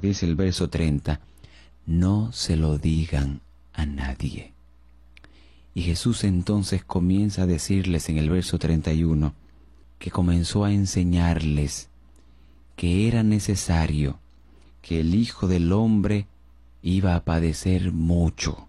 dice el verso 30, no se lo digan a nadie. Y Jesús entonces comienza a decirles en el verso 31 que comenzó a enseñarles que era necesario que el Hijo del Hombre iba a padecer mucho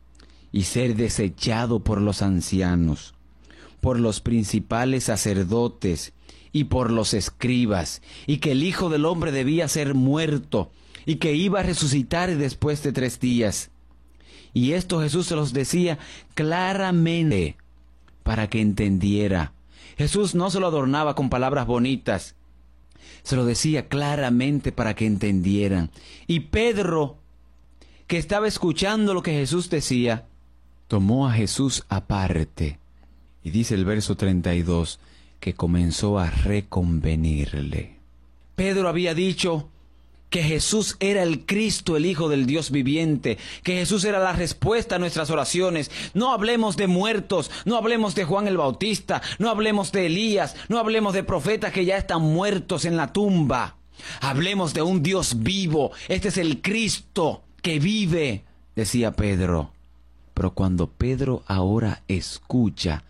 y ser desechado por los ancianos, por los principales sacerdotes y por los escribas, y que el Hijo del Hombre debía ser muerto y que iba a resucitar después de 3 días. Y esto Jesús se los decía claramente para que entendiera. Jesús no se lo adornaba con palabras bonitas, se lo decía claramente para que entendieran. Y Pedro, que estaba escuchando lo que Jesús decía, tomó a Jesús aparte. Y dice el verso 32 que comenzó a reconvenirle. Pedro había dicho que Jesús era el Cristo, el Hijo del Dios viviente, que Jesús era la respuesta a nuestras oraciones. No hablemos de muertos, no hablemos de Juan el Bautista, no hablemos de Elías, no hablemos de profetas que ya están muertos en la tumba. Hablemos de un Dios vivo. Este es el Cristo que vive, decía Pedro. Pero cuando Pedro ahora escucha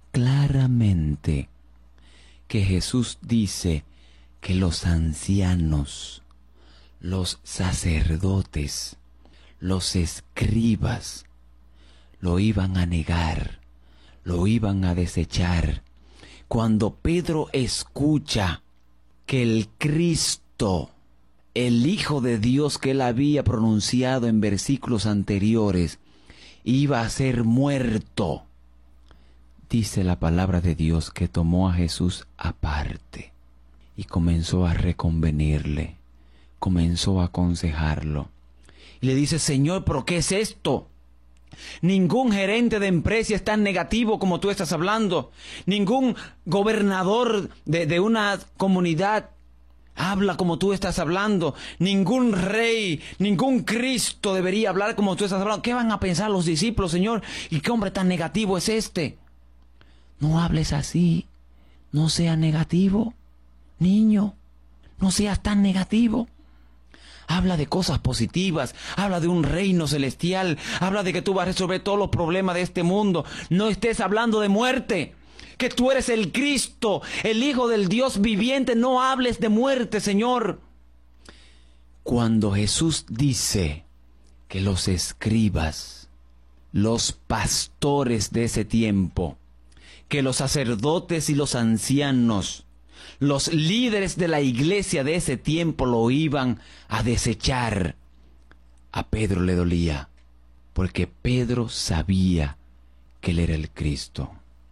claramente que Jesús dice que los ancianos, los sacerdotes, los escribas, lo iban a negar, lo iban a desechar. Cuando Pedro escucha que el Cristo, el Hijo de Dios que él había pronunciado en versículos anteriores, iba a ser muerto, dice la palabra de Dios que tomó a Jesús aparte y comenzó a reconvenirle, comenzó a aconsejarlo. Y le dice, Señor, ¿pero qué es esto? Ningún gerente de empresa es tan negativo como tú estás hablando. Ningún gobernador de una comunidad habla como tú estás hablando. Ningún rey, ningún Cristo debería hablar como tú estás hablando. ¿Qué van a pensar los discípulos, Señor? ¿Y qué hombre tan negativo es este? No hables así. No seas negativo. Niño, no seas tan negativo. Habla de cosas positivas, habla de un reino celestial, habla de que tú vas a resolver todos los problemas de este mundo. No estés hablando de muerte, que tú eres el Cristo, el Hijo del Dios viviente. No hables de muerte, Señor. Cuando Jesús dice que los escribas, los pastores de ese tiempo, que los sacerdotes y los ancianos, los líderes de la iglesia de ese tiempo lo iban a desechar, a Pedro le dolía, porque Pedro sabía que él era el Cristo.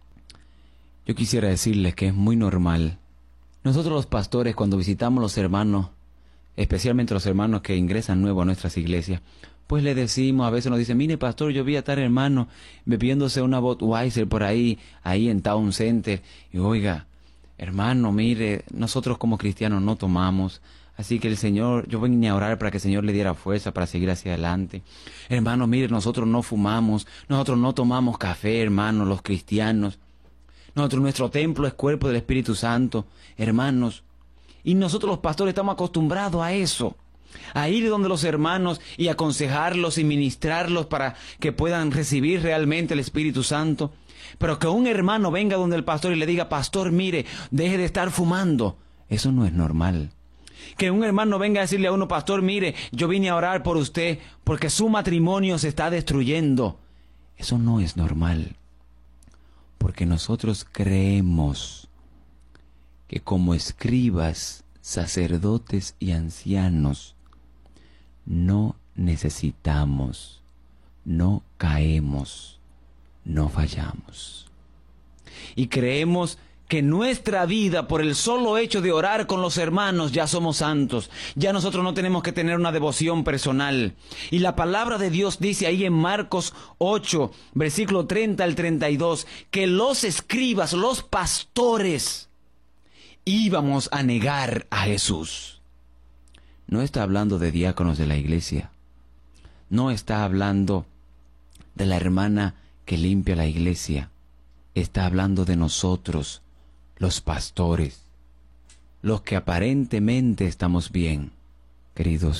Yo quisiera decirles que es muy normal. Nosotros los pastores, cuando visitamos los hermanos, especialmente los hermanos que ingresan nuevos a nuestras iglesias, pues le decimos, a veces nos dicen, mire pastor, yo vi a tal hermano bebiéndose una Budweiser por ahí en Town Center, y oiga, hermano, mire, nosotros como cristianos no tomamos, así que el Señor, yo vine a orar para que el Señor le diera fuerza para seguir hacia adelante. Hermano, mire, nosotros no fumamos, nosotros no tomamos café, hermanos, los cristianos. Nuestro templo es cuerpo del Espíritu Santo, hermanos. Y nosotros los pastores estamos acostumbrados a eso, a ir donde los hermanos y aconsejarlos y ministrarlos para que puedan recibir realmente el Espíritu Santo. Pero que un hermano venga donde el pastor y le diga, pastor, mire, deje de estar fumando, eso no es normal. Que un hermano venga a decirle a uno, pastor, mire, yo vine a orar por usted porque su matrimonio se está destruyendo, eso no es normal. Porque nosotros creemos que como escribas, sacerdotes y ancianos, no necesitamos, no caemos, no fallamos. Y creemos que nuestra vida, por el solo hecho de orar con los hermanos, ya somos santos. Ya nosotros no tenemos que tener una devoción personal. Y la palabra de Dios dice ahí en Marcos 8, versículo 30 al 32, que los escribas, los pastores, íbamos a negar a Jesús. No está hablando de diáconos de la iglesia. No está hablando de la hermana que limpia la iglesia. Está hablando de nosotros, los pastores, los que aparentemente estamos bien, queridos